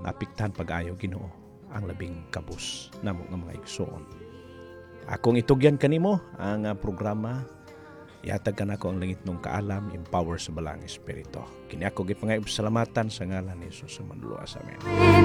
apiktahan pag-ayo Ginoo ang labing kabus namo nga mga igsoon. Akong itugyan kanimo ang programa Ihatag kanako ang langit nung kaalam, empower sa balang espiritu. Kini ako gipangayog salamatan sa ngalan ni Jesus ang manluloas. Amen.